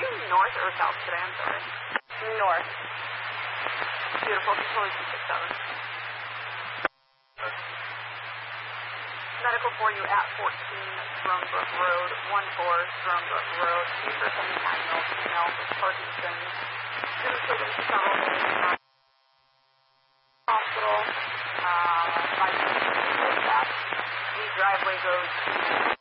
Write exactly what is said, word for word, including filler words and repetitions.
you north or south today? I'm sorry. North. Beautiful. Control two six seven. Medical for you at fourteen Strongbrook Road, one four Strongbrook Road. You for seventy-nine year old female with Parkinson's. Demonstrating several days in the hospital. Uh, five minutes to the driveway goes to